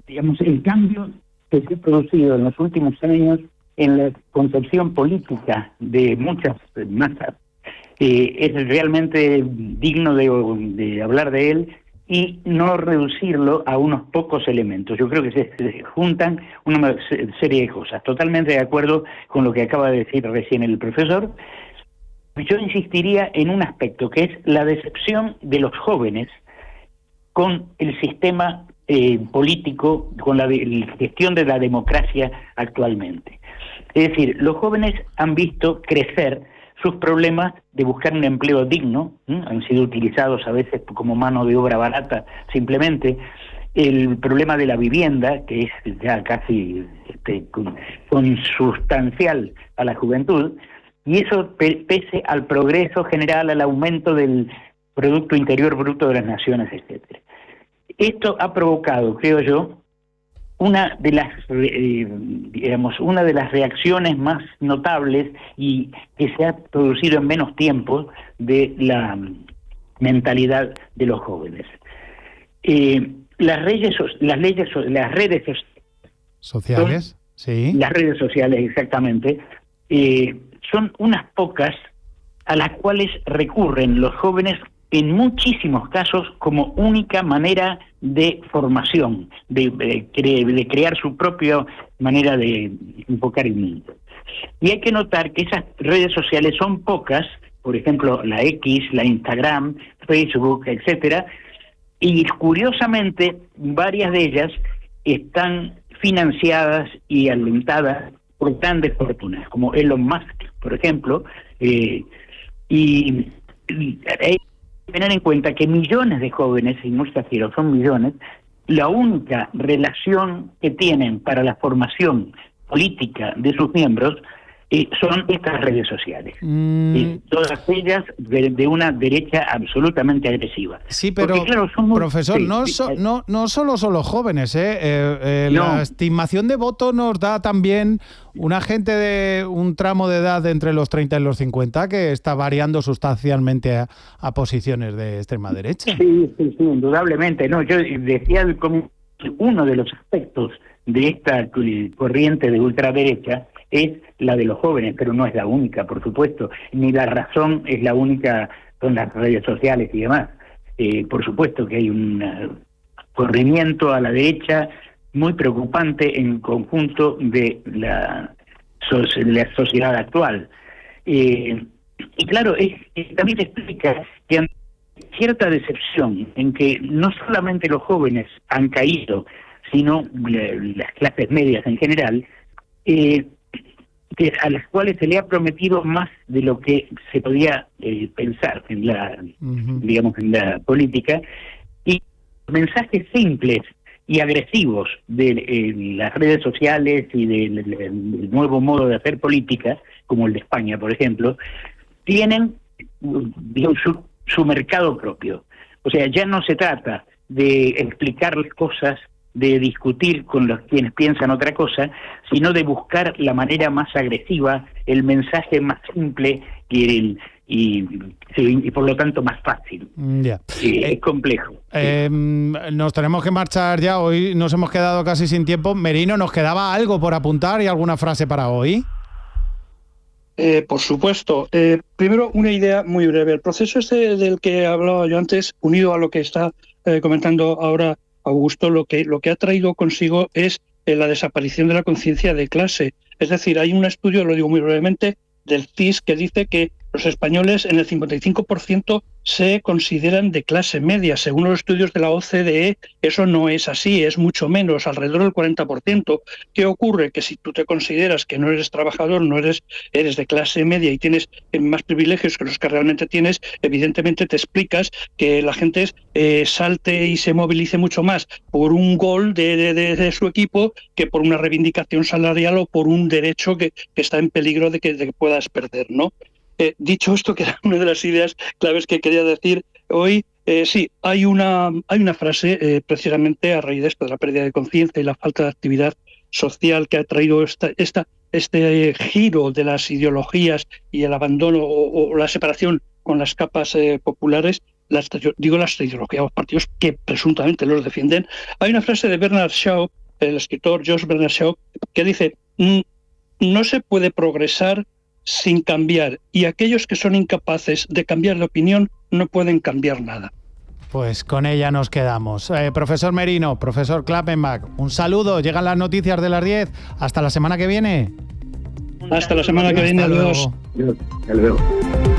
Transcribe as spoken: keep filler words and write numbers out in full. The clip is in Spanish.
digamos, el cambio que se ha producido en los últimos años en la concepción política de muchas masas eh, es realmente digno de, de hablar de él y no reducirlo a unos pocos elementos. Yo creo que se, se juntan una serie de cosas. Totalmente de acuerdo con lo que acaba de decir recién el profesor. Yo insistiría en un aspecto que es la decepción de los jóvenes con el sistema eh, político, con la, de, la gestión de la democracia actualmente. Es decir, los jóvenes han visto crecer sus problemas de buscar un empleo digno, ¿eh? Han sido utilizados a veces como mano de obra barata simplemente, el problema de la vivienda, que es ya casi este, consustancial a la juventud, y eso pe- pese al progreso general, al aumento del Producto Interior Bruto de las naciones, etcétera. Esto ha provocado, creo yo, una de las eh, digamos una de las reacciones más notables y que se ha producido en menos tiempo de la mentalidad de los jóvenes. Eh, las redes, las leyes, las redes sociales, sí, las redes sociales exactamente, eh, son unas pocas a las cuales recurren los jóvenes en muchísimos casos como única manera de formación, de, de, cre- de crear su propia manera de enfocar el mundo. Y hay que notar que esas redes sociales son pocas, por ejemplo la X, la Instagram, Facebook, etcétera, y curiosamente varias de ellas están financiadas y alentadas por grandes fortunas, como Elon Musk, por ejemplo, eh, y, y hay que tener en cuenta que millones de jóvenes, y no exagero, son millones, la única relación que tienen para la formación política de sus miembros eh, son estas redes sociales. Mm. Eh, todas ellas de, de una derecha absolutamente agresiva. Sí, pero, porque, claro, son muy, profesor, sí, no, sí, so, no, no solo son los jóvenes, ¿eh? Eh, eh, no. La estimación de voto nos da también una gente de un tramo de edad de entre los treinta y los cincuenta que está variando sustancialmente a, a posiciones de extrema derecha. Sí, sí, sí, indudablemente. No, yo decía como uno de los aspectos de esta corriente de ultraderecha es la de los jóvenes, pero no es la única, por supuesto, ni la razón es la única con las redes sociales y demás. Eh, por supuesto que hay un corrimiento a la derecha muy preocupante en conjunto de la, so la sociedad actual. Eh, y claro, es, es, también explica que hay cierta decepción en que no solamente los jóvenes han caído, sino la, las clases medias en general, eh, que a las cuales se le ha prometido más de lo que se podía eh, pensar en la, uh-huh. digamos, en la política, y mensajes simples y agresivos de eh, las redes sociales y del, del, del nuevo modo de hacer política, como el de España, por ejemplo, tienen digamos, su, su mercado propio. O sea, ya no se trata de explicarles cosas, de discutir con los quienes piensan otra cosa, sino de buscar la manera más agresiva, el mensaje más simple y, el, y, y por lo tanto más fácil. Yeah. Eh, eh, es complejo. Eh, sí. Nos tenemos que marchar ya, hoy nos hemos quedado casi sin tiempo. Merino, ¿nos quedaba algo por apuntar y alguna frase para hoy? Eh, por supuesto. Eh, primero, una idea muy breve. El proceso este del que hablaba yo antes, unido a lo que está eh, comentando ahora Augusto, lo que, lo que ha traído consigo es eh, la desaparición de la conciencia de clase. Es decir, hay un estudio, lo digo muy brevemente, del C I S que dice que los españoles en el cincuenta y cinco por ciento se consideran de clase media. Según los estudios de la O C D E, eso no es así, es mucho menos, alrededor del cuarenta por ciento. ¿Qué ocurre? Que si tú te consideras que no eres trabajador, no eres, eres de clase media y tienes más privilegios que los que realmente tienes, evidentemente te explicas que la gente eh, salte y se movilice mucho más por un gol de, de, de, de su equipo que por una reivindicación salarial o por un derecho que, que está en peligro de que, de que puedas perder, ¿no? Eh, dicho esto, que era una de las ideas claves que quería decir hoy, eh, sí, hay una, hay una frase eh, precisamente a raíz de esto, de la pérdida de conciencia y la falta de actividad social que ha traído esta, esta, este eh, giro de las ideologías y el abandono o, o la separación con las capas eh, populares, las, digo las ideologías, los partidos que presuntamente los defienden. Hay una frase de Bernard Shaw, el escritor George Bernard Shaw, que dice: no se puede progresar sin cambiar, y aquellos que son incapaces de cambiar de opinión no pueden cambiar nada. Pues con ella nos quedamos. Eh, profesor Merino, profesor Klappenbach, un saludo. Llegan las noticias de las diez. Hasta la semana que viene. Hasta la semana que viene. Adiós. Hasta luego.